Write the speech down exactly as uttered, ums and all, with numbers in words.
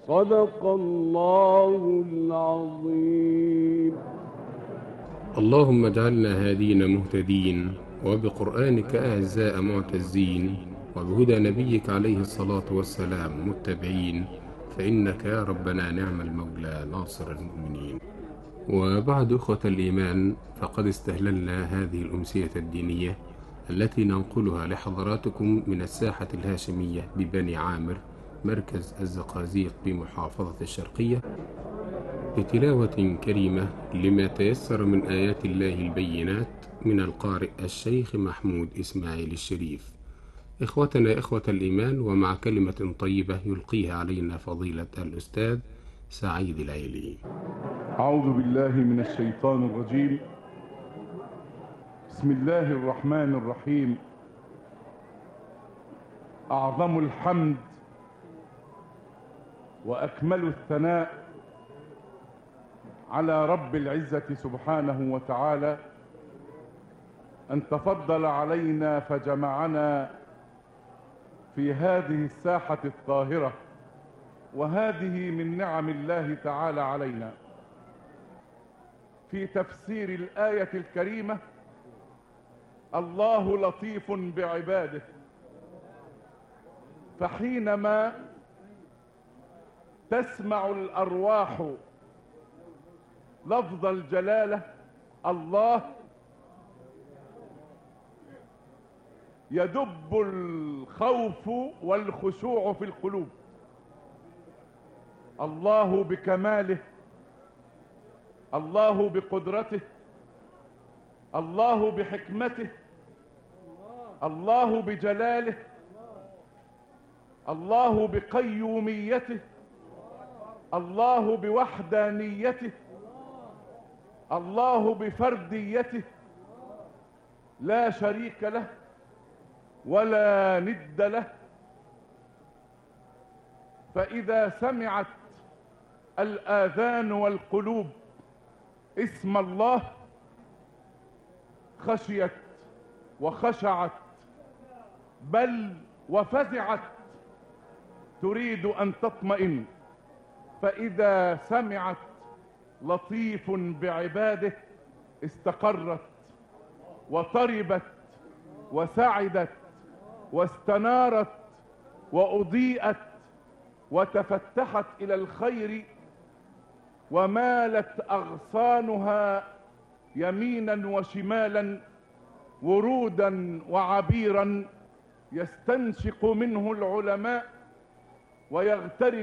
صدق الله العظيم. اللهم اجعلنا هادين مهتدين، وبقرآنك أعزاء معتزين، وبهدى نبيك عليه الصلاة والسلام متبعين، فإنك يا ربنا نعم المولى ناصر المؤمنين. وبعد أخوة الإيمان، فقد استهللنا هذه الأمسية الدينية التي ننقلها لحضراتكم من الساحة الهاشمية ببني عامر، مركز الزقازيق بمحافظة الشرقية، بتلاوة كريمة لما تيسر من آيات الله البينات من القارئ الشيخ محمود إسماعيل الشريف. إخوتنا إخوة الإيمان، ومع كلمة طيبة يلقيها علينا فضيلة الأستاذ سعيد العيلي. أعوذ بالله من الشيطان الرجيم. بسم الله الرحمن الرحيم. أعظم الحمد وأكمل الثناء على رب العزة سبحانه وتعالى أن تفضل علينا فجمعنا في هذه الساحة الطاهرة، وهذه من نعم الله تعالى علينا. في تفسير الآية الكريمة: الله لطيف بعباده. فحينما تسمع الأرواح لفظ الجلالة الله، يدب الخوف والخشوع في القلوب. الله بكماله، الله بقدرته، الله بحكمته، الله بجلاله، الله بقيوميته، الله بوحدانيته، الله بفرديته، لا شريك له ولا ند له. فإذا سمعت الآذان والقلوب اسم الله خشيت وخشعت، بل وفزعت، تريد أن تطمئن. فإذا سمعت لطيف بعباده استقرت وطربت وسعدت واستنارت وأضيئت وتفتحت إلى الخير، ومالت أغصانها يمينا وشمالا، ورودا وعبيرا، يستنشق منه العلماء ويغترف